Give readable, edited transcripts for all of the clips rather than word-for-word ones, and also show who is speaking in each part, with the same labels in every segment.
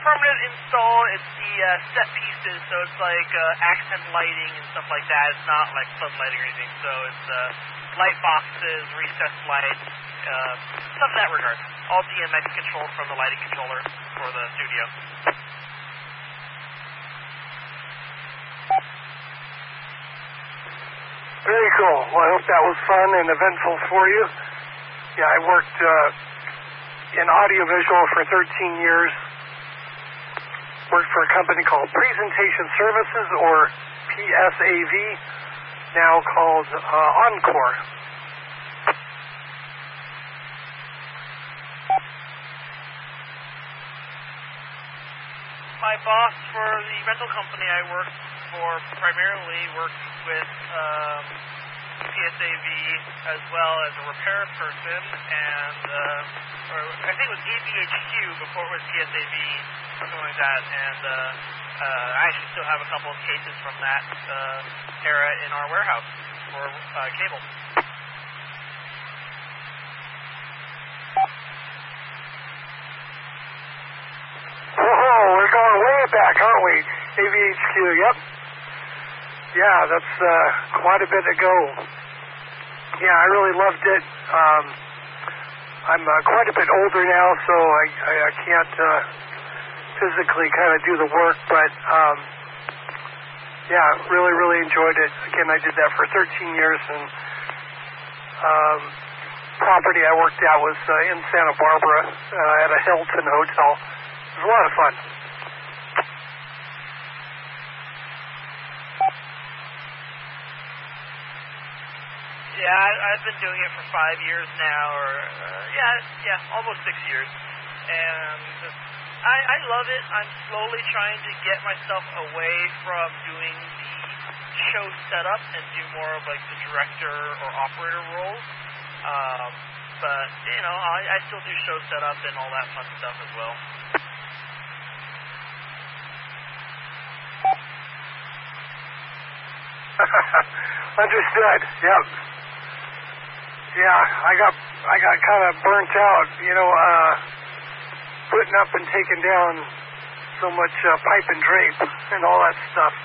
Speaker 1: permanent install. It's the set pieces, so it's like accent lighting and stuff like that. It's not like floodlighting or anything. So it's light boxes, recessed lights, stuff in that regard. All DMX controlled from the lighting controller for the studio.
Speaker 2: Very cool. Well, I hope that was fun and eventful for you. Yeah, I worked in audiovisual for 13 years. Worked for a company called Presentation Services, or PSAV, now called Encore.
Speaker 1: My boss for the rental company I worked for primarily worked with PSAV as well as a repair person, and or I think it was ABHQ before it was PSAV, something like that. And I actually still have a couple of cases from that era in our warehouse for cable.
Speaker 2: Whoa, we're going way back, aren't we? ABHQ, yep. Yeah, that's quite a bit ago. Yeah, I really loved it. I'm quite a bit older now, so I can't physically kind of do the work, but yeah, really enjoyed it. Again, I did that for 13 years, and property I worked at was in Santa Barbara at a Hilton hotel. It was a lot of fun.
Speaker 1: Yeah, I've been doing it for 5 years now, or almost 6 years, and I love it. I'm slowly trying to get myself away from doing the show setup and do more of like the director or operator roles. But you know, I still do show setup and all that fun stuff as well.
Speaker 2: Understood. Yep. Yeah, I got kind of burnt out, you know, putting up and taking down so much pipe and drape and all that stuff.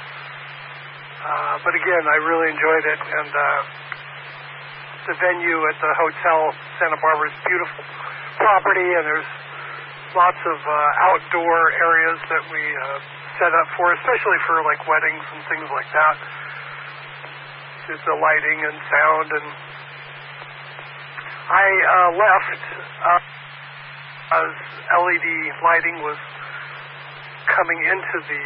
Speaker 2: But again, I really enjoyed it, and the venue at the hotel Santa Barbara is beautiful property, and there's lots of outdoor areas that we set up for, especially for like weddings and things like that. There's the lighting and sound, and I left as LED lighting was coming into the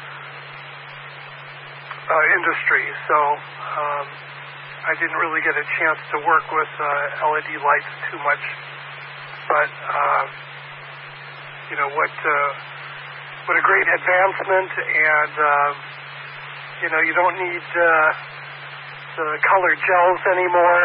Speaker 2: industry, so I didn't really get a chance to work with LED lights too much. But you know what a great advancement, and you know, you don't need the colored gels anymore.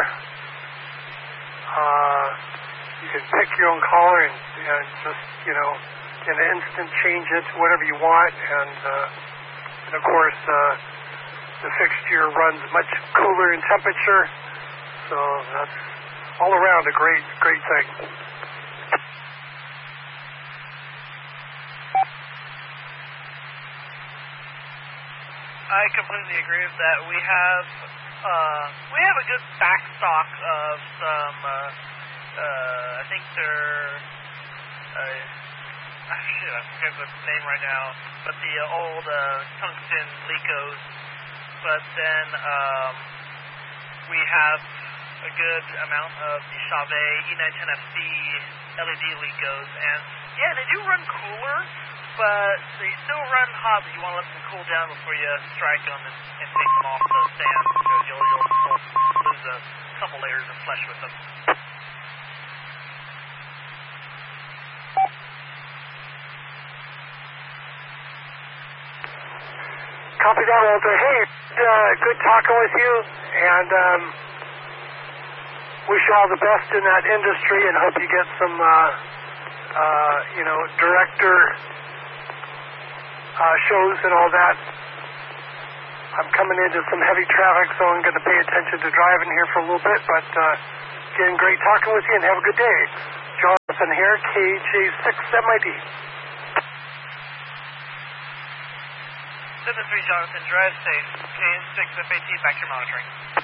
Speaker 2: You can pick your own color and just, you know, in an instant change it to whatever you want, and of course the fixture runs much cooler in temperature, so that's all around a great thing.
Speaker 1: I completely agree with that. We have a good backstock of some. I think they're. I forget the name right now, but the old tungsten Lecos. But then we have a good amount of the Chauvet E910FC LED Lecos, and yeah, they do run cooler, but they still run hot. But you want to let them cool down before you strike them and take them off the stand, because you'll lose a couple layers of flesh with them.
Speaker 2: Copy that, Walter. Hey, good talking with you, and wish you all the best in that industry, and hope you get some, you know, director shows and all that. I'm coming into some heavy traffic, so I'm going to pay attention to driving here for a little bit, but again, great talking with you, and have a good day. Jonathan here, KJ6MID.
Speaker 1: 7-3 Jonathan, drive safe. KN6 FAT, back to your monitoring.